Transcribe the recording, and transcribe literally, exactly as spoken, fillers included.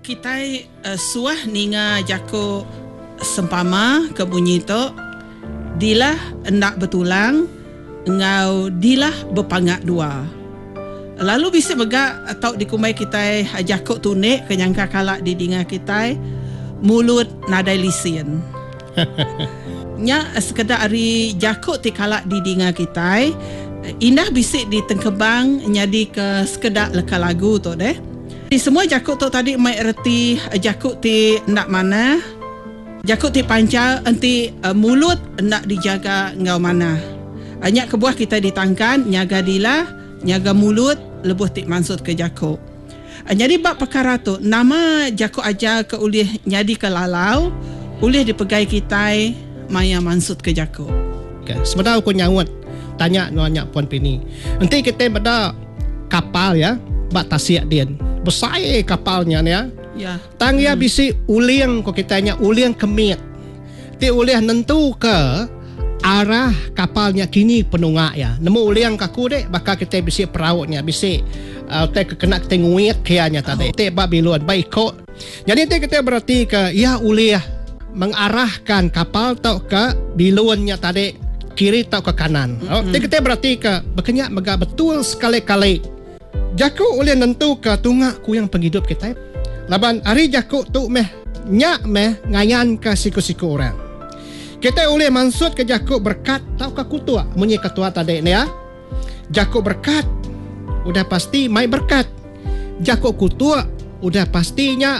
kita uh, suah ninga jako sempama ke bunyi tu dilah endak bertulang ngau dilah berpangak dua. Lalu bisa begak atau dikumai kita jako tunik kenyangka kalak di dinga kita mulut nadai lisin. Nya sekedar ari jako ti kalak di dinga kita indah bisik di tengkebang nyadi ke sekedar leka lagu tu deh. Di semua jakut tu tadi mai erti jakut ti nak mana, jakut ti panca enti uh, mulut nak dijaga ngau mana. Banyak kebuah kita ditangkan nyaga dila, nyaga mulut lebuh ti mansut ke jakut. Uh, jadi bab perkara tu nama jakut aja ke ulih nyadi ke lalau, ulih dipegai kita maya mansut ke jakut. Okay. Sebenarnya aku nyawat tanya nanya Puan Pini. Nanti kita pada kapal ya, bak tasiak dia. Besar kapalnya ya. Ya. Tang ya hmm. bisi uliang ko kitanya uliang kemit. Ti uliang nentu ke arah kapalnya kini penunggak ya. Nemu uliang kaku dek bakal kita bisi perautnya bisi uh, te kena kita nguit kianya tadi. Oh. Te Babilon baik ko. Jadi te kita berarti ke ya uliah mengarahkan kapal tau ke biluannya tadi kiri tau ke kanan. Mm-hmm. Oh, te kita berarti ke berkenyak mega betul sekali-kali. Jakuk oleh nentu ke tungak ku yang penghidup kita. Laban hari jakuk tu meh nyak meh ngayan ke siku-siku orang. Kita oleh maksud ke jakuk berkat tau ke kutua. Munyi ketua tadi ni ya. Jakuk berkat udah pasti mai berkat. Jakuk kutua udah pastinya